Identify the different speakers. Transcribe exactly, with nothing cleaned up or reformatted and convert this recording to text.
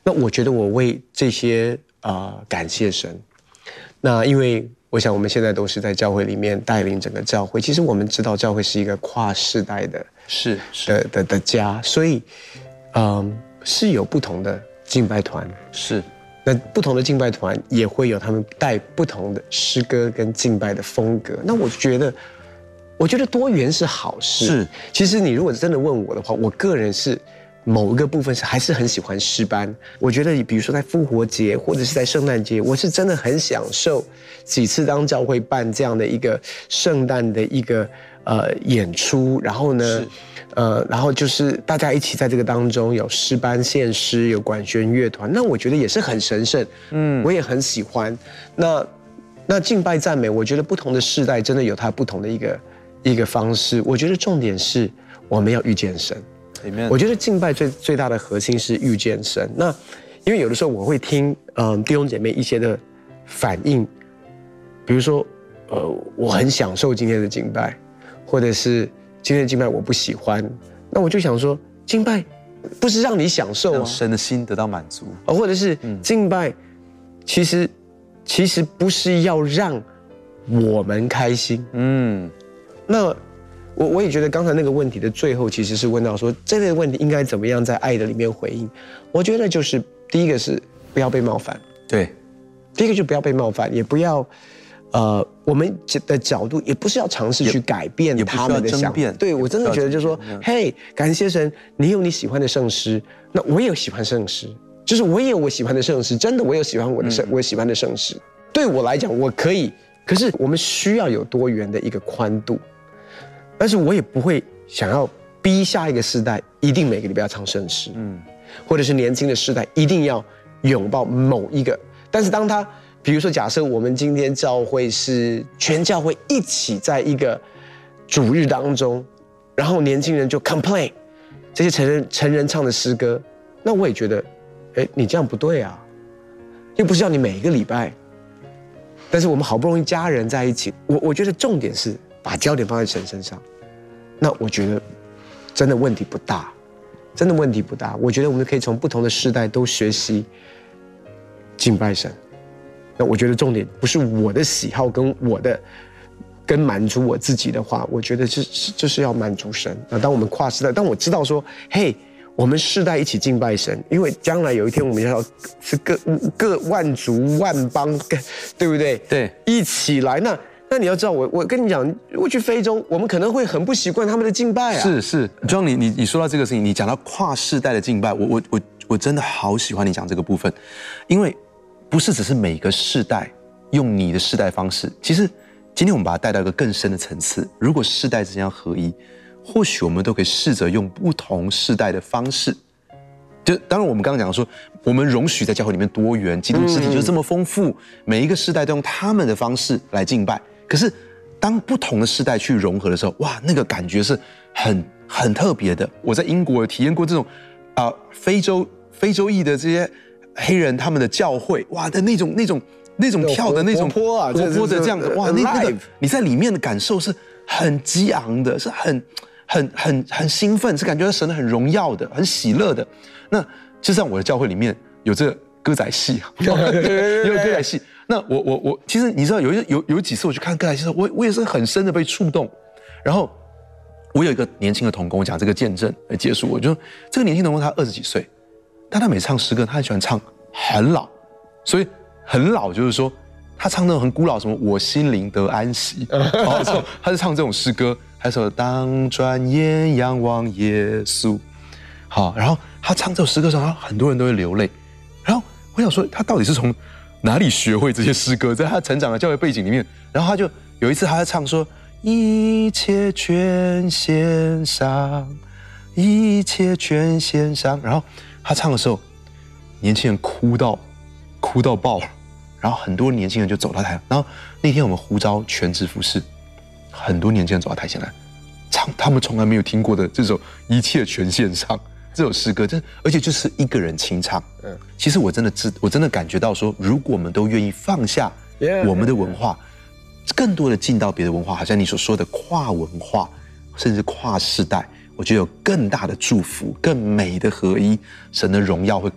Speaker 1: 那我觉得我为这些啊、呃、感谢神。那因为我想我们现在都是在教会里面带领整个教会，其实我们知道教会是一个跨世代的，
Speaker 2: 是是
Speaker 1: 的的的家，所以嗯是有不同的敬拜团，
Speaker 2: 是。
Speaker 1: 那不同的敬拜团也会有他们带不同的诗歌跟敬拜的风格。那我觉得，我觉得多元是好事。
Speaker 2: 是，
Speaker 1: 其实你如果真的问我的话，我个人是某一个部分是还是很喜欢诗班。我觉得，比如说在复活节或者是在圣诞节，我是真的很享受几次当教会办这样的一个圣诞的一个呃演出，然后呢。呃，然后就是大家一起在这个当中有诗班献诗，有管弦乐团，那我觉得也是很神圣，嗯，我也很喜欢。那那敬拜赞美，我觉得不同的世代真的有它不同的一个一个方式。我觉得重点是我们要遇见神。
Speaker 2: Amen。
Speaker 1: 我觉得敬拜最最大的核心是遇见神。那因为有的时候我会听嗯、呃、弟兄姐妹一些的反应，比如说呃我很享受今天的敬拜，或者是。今天的敬拜我不喜欢，那我就想说，敬拜不是让你享受啊，
Speaker 2: 让神的心得到满足，
Speaker 1: 或者是敬拜，其实其实不是要让我们开心。嗯，那我我也觉得刚才那个问题的最后其实是问到说，这类问题应该怎么样在爱的里面回应？我觉得就是第一个是不要被冒犯，
Speaker 2: 对，
Speaker 1: 第一个就不要被冒犯，也不要。呃，我们的角度也不是要尝试去改变他们的想法。对，我真的觉得就是说，嘿，感谢神，你有你喜欢的圣诗，那我也有喜欢圣诗，就是我也有我喜欢的圣诗，真的我有喜欢我的圣，嗯、我喜欢的圣诗。对我来讲，我可以，可是我们需要有多元的一个宽度，但是我也不会想要逼下一个世代一定每个礼拜要唱圣诗，嗯，或者是年轻的世代一定要拥抱某一个，但是当他。比如说，假设我们今天教会是全教会一起在一个主日当中，然后年轻人就 complain 这些成人成人唱的诗歌，那我也觉得，哎，你这样不对啊，又不是要你每一个礼拜，但是我们好不容易家人在一起，我我觉得重点是把焦点放在神身上，那我觉得真的问题不大，真的问题不大，我觉得我们可以从不同的世代都学习敬拜神。那我觉得重点不是我的喜好跟我的跟满足我自己的话，我觉得这是就是要满足神。那当我们跨世代，当我知道说，嘿，我们世代一起敬拜神，因为将来有一天我们要是各各万族万邦，对不对？
Speaker 2: 对，
Speaker 1: 一起来。那那你要知道，我我跟你讲，我去非洲，我们可能会很不习惯他们的敬拜啊。
Speaker 2: 是是，John，你你你说到这个事情，你讲到跨世代的敬拜，我我我我真的好喜欢你讲这个部分，因为。不是只是每个世代用你的世代方式，其实今天我们把它带到一个更深的层次。如果世代之间要合一，或许我们都可以试着用不同世代的方式。就当然我们刚刚讲说，我们容许在教会里面多元，基督肢体就是这么丰富，每一个世代都用他们的方式来敬拜。可是当不同的世代去融合的时候，哇，那个感觉是很很特别的。我在英国有体验过这种啊、呃、非洲非洲裔的这些。黑人他们的教会，哇的那种那种那种跳的那种
Speaker 1: 活泼啊，
Speaker 2: 活泼的这样的，哇，那那个你在里面的感受是很激昂的，是很很很很兴奋，是感觉神很荣耀的，很喜乐的。那就像我的教会里面有这个歌仔戏，有歌仔戏。那我我我，其实你知道有有有几次我去看歌仔戏的时候，我我也是很深的被触动。然后我有一个年轻的同工讲这个见证来结束，我就这个年轻同工他二十几岁。但他每唱诗歌，他很喜欢唱很老，所以很老就是说，他唱那种很古老，什么我心灵得安息，哦，他是唱这种诗歌，还有说当转眼仰望耶稣，好，然后他唱这首诗歌的时候，很多人都会流泪，然后我想说，他到底是从哪里学会这些诗歌，在他成长的教育背景里面，然后他就有一次他在唱说，一切全献上，一切全献上，然后。他唱的时候，年轻人哭到哭到爆，然后很多年轻人就走到台上。然后那天我们呼召全职服侍，很多年轻人走到台前来唱他们从来没有听过的这首《一切全献上》这首诗歌，这而且就是一个人清唱。嗯，其实我真的知，我真的感觉到说，如果我们都愿意放下我们的文化，更多的进到别的文化，好像你所说的跨文化，甚至跨世代。我觉得有更大的祝福，更美的合一，神的荣耀会